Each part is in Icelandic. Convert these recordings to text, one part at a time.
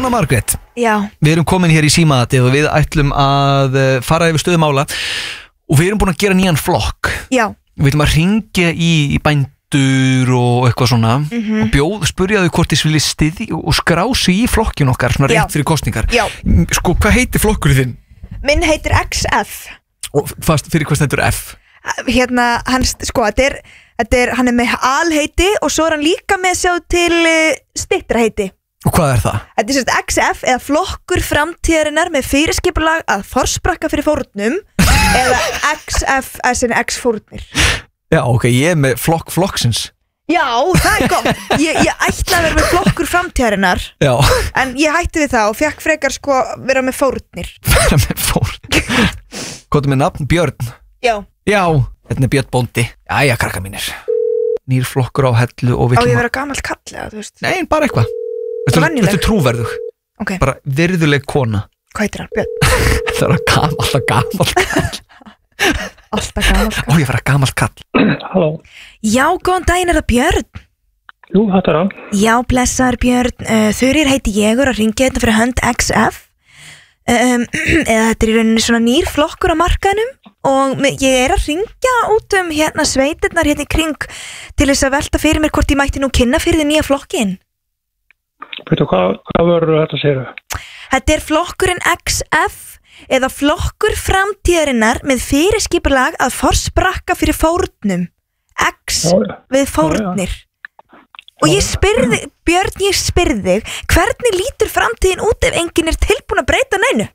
Jóhanna Margrét. Já. Við erum komin hér í símaðatið og við ætlum að fara yfir stöðu mála og við erum búin að gera nýjan flokk. Já. Við ætlum að ringja í bændur og eitthvað svona og spurja þau hvort þið vilja styðja og skrá sig í flokkin okkar svona rétt fyrir kosningar. Já. Sko, hvað heitir flokkurinn þinn? Minn heitir XF. Og fyrir hvað stendur F? Hérna, hann er með alheiti og svo er hann líka með sjá til styttra heiti. Og hvað er það? Þetta er sérst XF eða flokkur framtíðarinnar með fyrirskipulag að forsprakka fyrir fórnum eða XF X-fórnir. Já, ok, ég er með flokksins. Já, það er gott. Ég ætla að vera með flokkur framtíðarinnar. Já. En ég hætti við það og fekk frekar sko vera með fórnir. Vera með fórnir. Hvað er með nafn? Björn? Já. Já, þetta er Björn Bóndi. Jæja, krakka mínir. Nýr flokkur á Hellu og við... Á ég vera gamall kall eða, þú veist? Nei, bara eitthvað. Þetta er trúverðug. Ok. Bara virðuleg kona. Hvað heitir hann? Björn? Það er alltaf gamall kall. Alltaf gamall kall. Ó, ég vera gamall kall. Halló. Já, góðan daginn, er það Björn? Jú, þetta er hann. Já, blessaður Björn. Þuríður heiti ég og að ringja þetta fyrir hönd XF. Eða þetta er í rauninni svona nýr flokkur á markaðnum og ég er að ringja út hérna sveitirnar hérna í kring til þess að velta fyrir mér hvort ég mætti nú kynna fyrir þið nýja flokkin. Veitu, hvað verður þetta að segja? Þetta er flokkurinn XF eða flokkur framtíðarinnar með fyrirskipulag að forsprakka fyrir fórnum. X við fórnir. Og ég spyrði, Björn, hvernig lítur framtíðin út ef enginn er tilbúin að breyta neinu?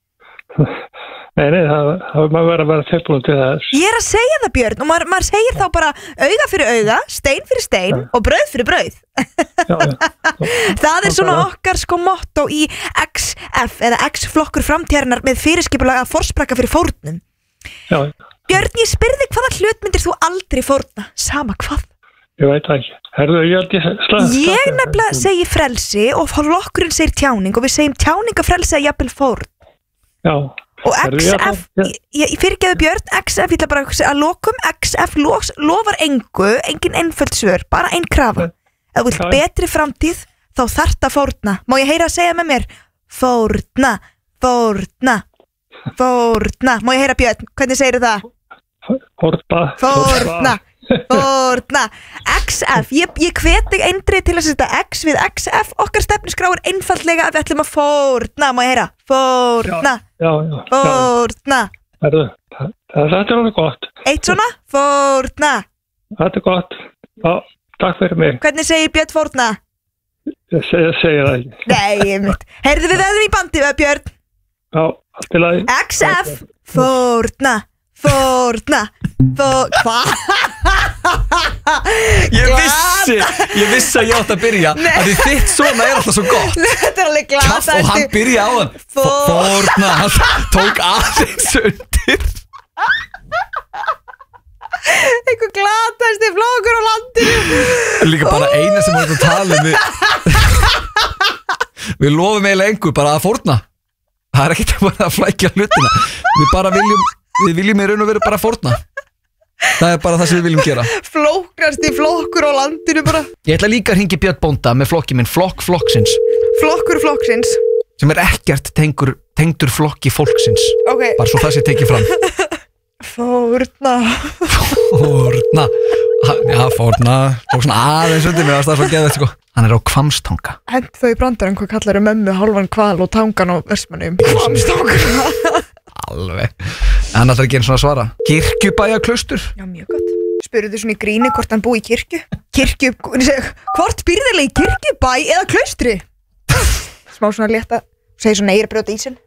Nei, það maður verður að vera tilbúin til þess. Ég er að segja það, Björn, og maður segir þá bara auga fyrir auga, stein fyrir stein og brauð fyrir brauð. Það er svona okkar sko motto í XF eða X-flokkur framtíðarinnar með fyrirskipulag að forsprakka fyrir fórnum. Já. Björn, ég spyrði hvaða hlut myndir þú aldrei fórna, sama hvað? Ég veit það ekki. Herðu, ég nefnilega segi frelsi og flokkurinn segir tjáning og við segjum tjáningafrelsi að jafnvel fórn. Já. Og XF, ég fyrirgeðu Björn, XF, ég ætla bara að lokum, XF lofar engin einföld svör, bara ein krafa. Ef þú vilt betri framtíð, þá þarft að fórna. Má ég heyra að segja með mér? Fórna. Má ég heyra Björn, hvernig segir það? Fórna. XF, ég hvet þig eindrið til að setja X við XF. Okkar stefnuskrá er einfaldlega að við ætlum að fórna. Má ég heyra? Fórna. Fórna. Þetta er alveg gott. Eitt svona? Fórna. Þetta er gott. Já, takk fyrir mig. Hvernig segir Björn fórna? Ég segir það ekki. Nei, ég mynd. Heyrðu við veðum í bandi við Björn? Já, allt í lagi. XF, fórna. Hvað? Ég vissi að ég átt að byrja að þitt svona er alltaf svo gott. Þetta er alveg glata. Og hann byrja á hann Fórna, hann tók aðeins undir. Einhver glatasti flokkur á landinu. Líka bara eina sem við tala við lofum eiginlega engu bara að fórna. Það er ekkert bara að flækja hlutina. Við viljum í raun og veru bara fórna. Það er bara það sem við viljum gera. Flóknasti flokkur á landinu bara. Ég ætla líka að hringja Björn Bónda með flokki minn, flokksins. Flokkur flokksins. Sem er ekkert tengdur flokki fólksins. Ok. Bara svo það sé tekið fram. Fórna. Já, fórna. Tók svona aðeins undir mig að það er svo geðveikt sko. Hann er á Hvammstanga. Hent þau í brandarann hvað kallar mömmu hálfan hval og tangan á Vestmannum. Hvammstanga. Alveg. Hann ætlar ekki einu svona að svara. Kirkjubæjaklaustur. Já, mjög gott. Spurðu þau svona í gríni hvort hann búi í kirkju. Hvort byrðilega í kirkjubæ eða klaustri? Smá svona létta. Segir svona að brjóta ísinn.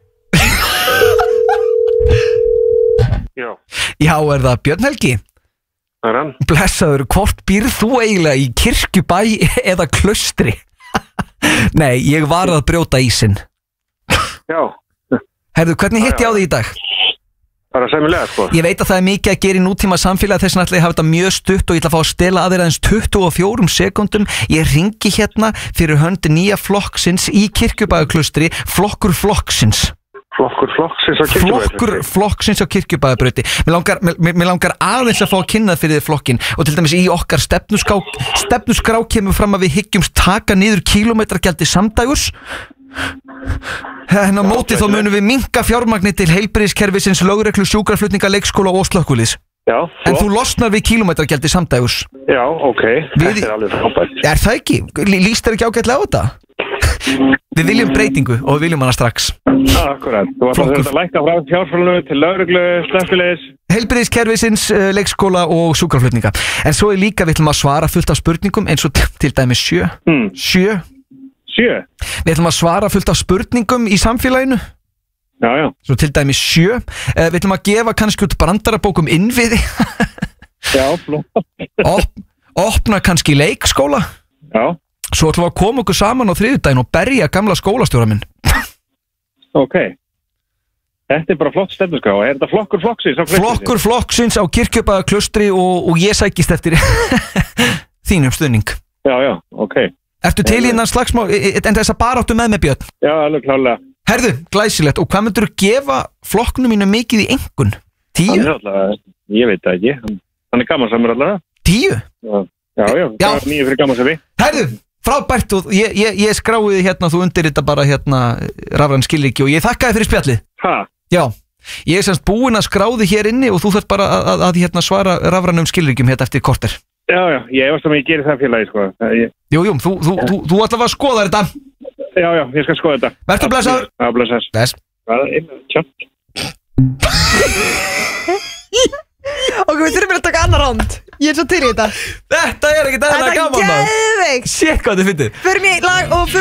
Já, er það Björn Helgi? Það er hann. Blessaður, hvort býrð þú eiginlega í kirkjubæ eða klaustri? Nei, ég var að brjóta ísinn. Já. Herðu, hvernig hitti ég á því í dag? Bara sæmilega, sko. Ég veit að það er mikið að gera í nútíma samfélagi, þess vegna ætla ég að hafa þetta mjög stutt og ég ætla að fá að stela að þér aðeins 24 sekúndum. Ég ringi hérna fyrir hönd nýja flokksins í Kirkjubæjarklaustri, flokkur flokksins. Flokkur flokksins á Kirkjubæjarbrauti. Flokkur flokksins á Kirkjubæjarbrauti. Mér langar aðeins að fá að kynna fyrir þið flokkin og til dæmis í okkar stefnuskrá kemur fram að við hyggjumst taka niður kílómetragjaldi samdægurs En á móti þá munum við minnka fjármagni til heilbrigðiskerfisins, lögreglu, sjúkraflutninga, leikskóla og slökkviliðs. Já, en þú losnar við kílómetragjaldi samdægurs. Já, ok, þetta alveg frábært. Það ekki? Lýst þér ekki ágætlega á þetta? Við viljum breytingu og við viljum hana strax. Akkurat, þú ætlar að lækka frá fjárframlög til lögreglu, slökkviliðs, heilbrigðiskerfisins, leikskóla og sjúkraflutninga. En svo líka við ætlum að svara fullt af spurningum eins og til dæmis 7. Við ætlum að svara fullt af spurningum í samfélaginu. Já. Svo til dæmis 7. Við ætlum að gefa kannski út brandarabók innviði. Já, flott. Opna kannski leikskóla. Já. Svo ætlum við að koma okkur saman á þriðjudaginn og berja gamla skólastjóra minn. Ok. Þetta bara flott stefnuskrá. Er þetta flokkur flokksins á Klaustri? Flokkur flokksins á Kirkjubaklaustri og ég sækist eftir þínum stuðning. Já, ok. Ertu til í innan slagsmál, en þess að bara áttu með Björn? Já, alveg klálega. Herðu, glæsilegt. Og hvað myndur þú gefa flokknum mínu mikið í engun? 10? Ég veit það ekki. Hann er gamansamur allavega. 10? Já. 9 fyrir gamansamur. Herðu, frábært og ég skráiði hérna og þú undir þetta bara hérna rafræn skilríki og ég þakkaði fyrir spjallið. Ha? Já. Ég er semst búinn að skráði hér inni og þú þarf bara að hérna svara rafrænum skilríkjum hérna eftir korter. Já, ég veist að ég gerir það félagi, sko. Jú, þú ætlar að skoða þetta. Já, ég skal skoða þetta. Vertu blessaður. Já, blessaður. Bless. Tjátt. Ok, við þurfum að taka annar ránd. Ég er svo til í þetta. Þetta er ekkert eðlilega gaman, maður. Þetta er geðveikt. Sétt hvað þið finnir. Förum í lag og förum